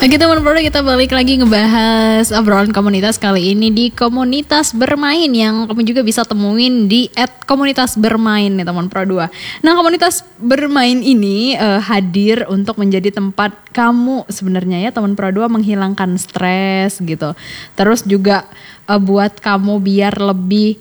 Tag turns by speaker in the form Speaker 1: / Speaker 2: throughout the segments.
Speaker 1: Oke teman Pro, kita balik lagi ngebahas obrolan komunitas kali ini di komunitas bermain yang kamu juga bisa temuin di @komunitasbermain nih teman Pro 2. Nah, komunitas bermain ini hadir untuk menjadi tempat kamu sebenarnya ya teman Pro 2 menghilangkan stres gitu. Terus juga buat kamu biar lebih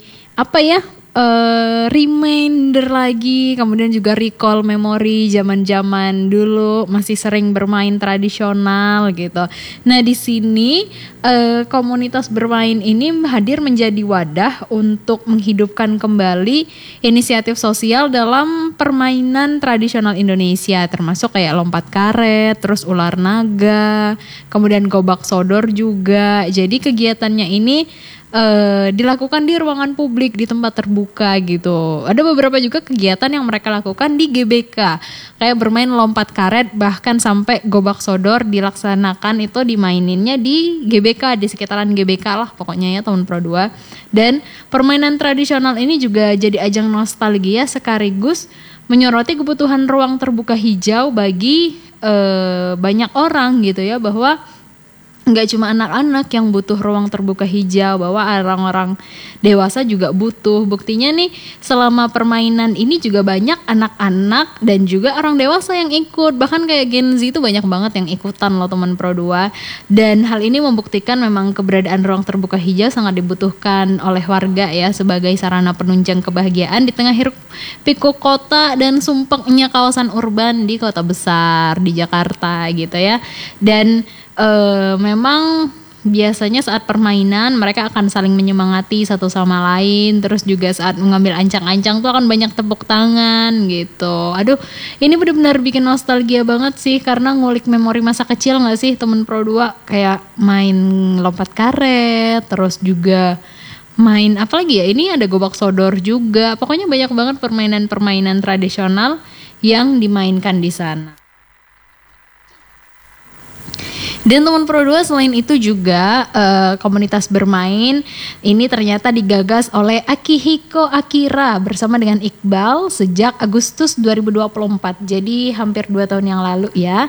Speaker 1: reminder lagi, kemudian juga recall memori zaman-zaman dulu masih sering bermain tradisional gitu. Nah, di sini komunitas bermain ini hadir menjadi wadah untuk menghidupkan kembali inisiatif sosial dalam permainan tradisional Indonesia, termasuk kayak lompat karet, terus ular naga, kemudian gobak sodor juga. Jadi kegiatannya ini dilakukan di ruangan publik, di tempat terbuka gitu. Ada beberapa juga kegiatan yang mereka lakukan di GBK, kayak bermain lompat karet, bahkan sampai gobak sodor dilaksanakan itu dimaininnya di GBK, di sekitaran GBK lah pokoknya ya teman Pro 2. Dan permainan tradisional ini juga jadi ajang nostalgia sekaligus menyoroti kebutuhan ruang terbuka hijau bagi banyak orang gitu ya, bahwa nggak cuma anak-anak yang butuh ruang terbuka hijau, bahwa orang-orang dewasa juga butuh. Buktinya nih, selama permainan ini juga banyak anak-anak dan juga orang dewasa yang ikut. Bahkan kayak Gen Z itu banyak banget yang ikutan loh teman Pro 2. Dan hal ini membuktikan memang keberadaan ruang terbuka hijau sangat dibutuhkan oleh warga ya, sebagai sarana penunjang kebahagiaan di tengah hiruk pikuk kota dan sumpeknya kawasan urban di kota besar di Jakarta gitu ya. Dan memang biasanya saat permainan mereka akan saling menyemangati satu sama lain. Terus juga saat mengambil ancang-ancang tuh akan banyak tepuk tangan gitu. Aduh, ini benar-benar bikin nostalgia banget sih, karena ngulik memori masa kecil gak sih temen Pro 2. Kayak main lompat karet, terus juga main apa lagi ya, ini ada gobak sodor juga. Pokoknya banyak banget permainan-permainan tradisional yang dimainkan di sana. Dan teman Pro 2 selain itu juga komunitas bermain ini ternyata digagas oleh Akihiko Akira bersama dengan Iqbal sejak Agustus 2024. Jadi hampir 2 tahun yang lalu ya.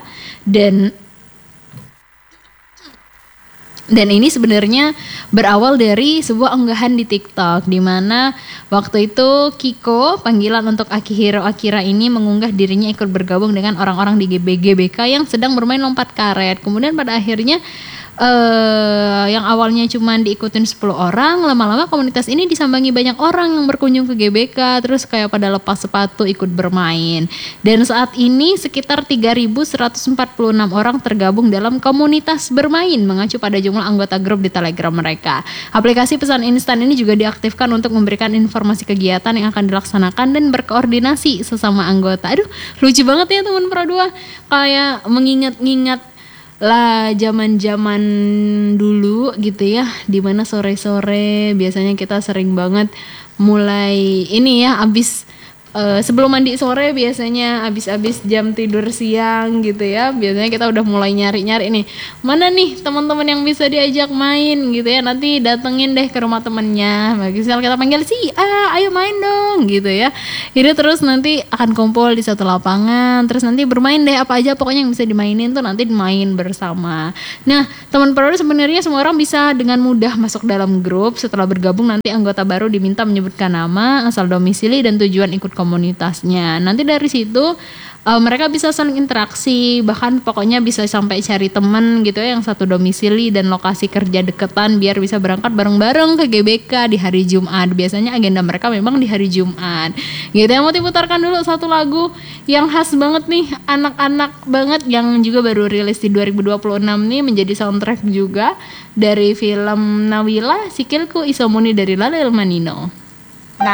Speaker 1: Dan ini sebenarnya berawal dari sebuah unggahan di TikTok, di mana waktu itu Kiko, panggilan untuk Akihiro Akira ini, mengunggah dirinya ikut bergabung dengan orang-orang di GBK yang sedang bermain lompat karet. Kemudian pada akhirnya yang awalnya cuma diikutin 10 orang, lama-lama komunitas ini disambangi banyak orang yang berkunjung ke GBK, terus kayak pada lepas sepatu ikut bermain. Dan saat ini sekitar 3.146 orang tergabung dalam komunitas bermain, mengacu pada jumlah anggota grup di Telegram mereka. Aplikasi pesan instan ini juga diaktifkan untuk memberikan informasi kegiatan yang akan dilaksanakan dan berkoordinasi sesama anggota. Aduh, lucu banget ya teman Pro 2, kayak mengingat-ingat lah zaman-zaman dulu gitu ya, dimana sore-sore biasanya kita sering banget mulai ini ya, sebelum mandi sore biasanya abis jam tidur siang gitu ya, biasanya kita udah mulai nyari-nyari nih, mana nih teman-teman yang bisa diajak main gitu ya, nanti datengin deh ke rumah temennya, misal kita panggil ayo main dong gitu ya. Ini terus nanti akan kumpul di satu lapangan, terus nanti bermain deh apa aja pokoknya yang bisa dimainin tuh nanti dimain bersama. Nah, teman Pro sebenarnya semua orang bisa dengan mudah masuk dalam grup. Setelah bergabung nanti anggota baru diminta menyebutkan nama, asal domisili dan tujuan ikut komunitasnya. Nanti dari situ mereka bisa saling interaksi, bahkan pokoknya bisa sampai cari teman gitu ya yang satu domisili dan lokasi kerja deketan, biar bisa berangkat bareng-bareng ke GBK di hari Jumat. Biasanya agenda mereka memang di hari Jumat gitu ya. Mau diputarkan dulu satu lagu yang khas banget nih, anak-anak banget, yang juga baru rilis di 2026 nih, menjadi soundtrack juga dari film Nawila, Sikilku Isomuni dari Lale Manino.